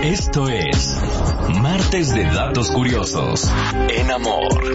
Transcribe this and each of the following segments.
Esto es Martes de Datos Curiosos en Amor.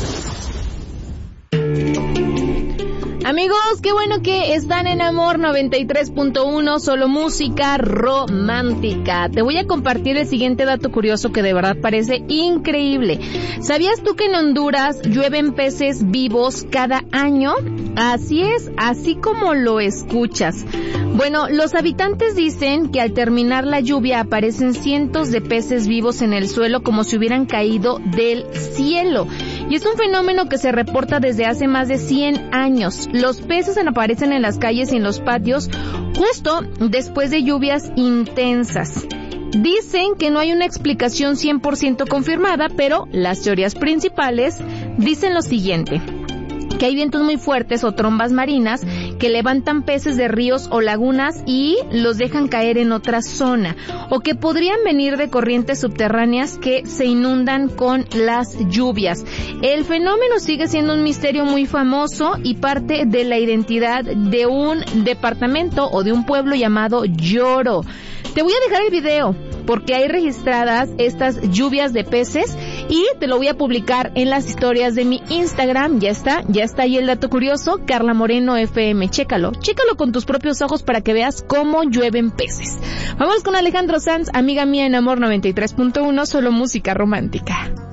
Amigos, qué bueno que están en Amor 93.1, solo música romántica. Te voy a compartir el siguiente dato curioso que de verdad parece increíble. ¿Sabías tú que en Honduras llueven peces vivos cada año? Así es, así como lo escuchas. Bueno, los habitantes dicen que al terminar la lluvia aparecen cientos de peces vivos en el suelo como si hubieran caído del cielo. Y es un fenómeno que se reporta desde hace más de 100 años. Los peces aparecen en las calles y en los patios justo después de lluvias intensas. Dicen que no hay una explicación 100% confirmada, pero las teorías principales dicen lo siguiente: que hay vientos muy fuertes o trombas marinas que levantan peces de ríos o lagunas y los dejan caer en otra zona, o que podrían venir de corrientes subterráneas que se inundan con las lluvias. El fenómeno sigue siendo un misterio muy famoso y parte de la identidad de un departamento o de un pueblo llamado Lloro. Te voy a dejar el video porque hay registradas estas lluvias de peces y te lo voy a publicar en las historias de mi Instagram. Ya está ahí el dato curioso, Carla Moreno FM. Chécalo con tus propios ojos para que veas cómo llueven peces. Vamos con Alejandro Sanz, amiga mía en Amor 93.1, solo música romántica.